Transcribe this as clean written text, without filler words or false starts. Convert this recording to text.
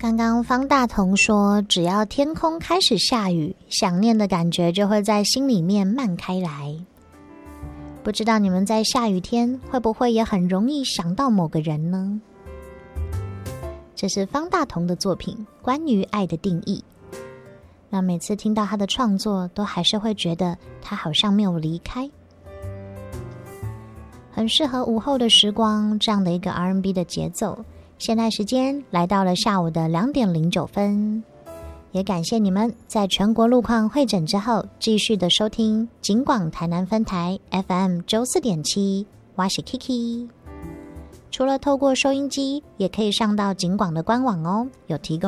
刚刚方大同说，只要天空开始下雨，想念的感觉就会在心里面漫开来。不知道你们在下雨天会不会也很容易想到某个人呢？这是方大同的作品《关于爱的定义》。那每次听到他的创作，都还是会觉得他好像没有离开，很适合午后的时光，这样的一个 R&B 的节奏。现在时间来到了下午的2点09分，也感谢你们在全国路况会诊之后，继续的收听警广台南分台 FM 94.7，我是 Kiki。除了透过收音机，也可以上到警广的官网哦，有提供